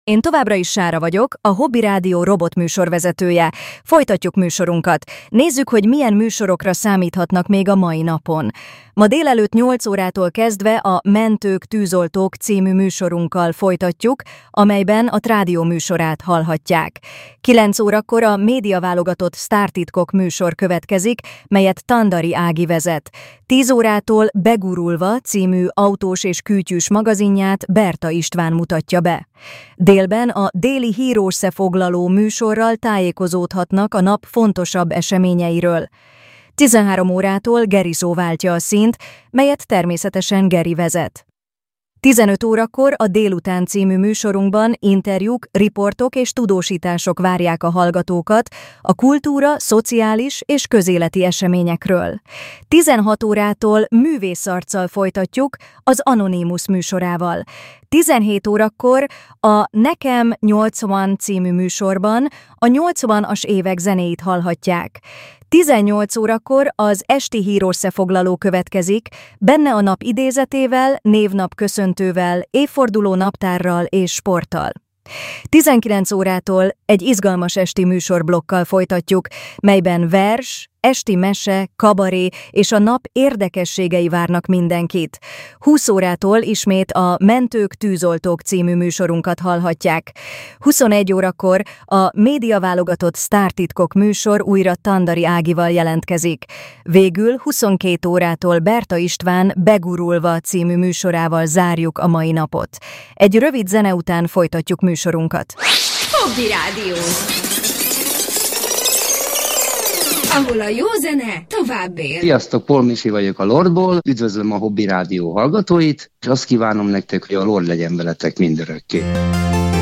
Én továbbra is Sára vagyok, a Hobby Rádió robotműsorvezetője. Folytatjuk műsorunkat. Nézzük, hogy milyen műsorokra számíthatnak még a mai napon. Ma délelőtt 8 órától kezdve a Mentők, Tűzoltók című műsorunkkal folytatjuk, amelyben a Rádió műsorát hallhatják. 9 órakor a médiaválogatott Sztártitkok műsor következik, melyet Tandari Ági vezet. 10 órától Begurulva című autós és kütyűs magazinját Berta István mutatja be. Délben a déli hírösszefoglaló műsorral tájékozódhatnak a nap fontosabb eseményeiről. 13 órától Gerizó váltja a színt, melyet természetesen Geri vezet. 15 órakor a Délután című műsorunkban interjúk, riportok és tudósítások várják a hallgatókat a kultúra, szociális és közéleti eseményekről. 16 órától Művészarccal folytatjuk az Anonymous műsorával. 17 órakor a Nekem 80 című műsorban a 80-as évek zenéit hallhatják. 18 órakor az esti hírösszefoglaló következik, benne a nap idézetével, névnap köszöntővel, évforduló naptárral és sporttal. 19 órától egy izgalmas esti műsorblokkal folytatjuk, melyben vers, esti mese, kabaré és a nap érdekességei várnak mindenkit. 20 órától ismét a Mentők, Tűzoltók című műsorunkat hallhatják. 21 órakor a médiaválogatott Sztártitkok műsor újra Tandari Ágival jelentkezik. Végül 22 órától Berta István Begurulva című műsorával zárjuk a mai napot. Egy rövid zene után folytatjuk műsorunkat. Hobby Rádió, ahol a jó zene tovább él. Sziasztok, Paul Misi vagyok a Lordból, üdvözlöm a Hobby Rádió hallgatóit, és azt kívánom nektek, hogy a Lord legyen veletek mindörökké.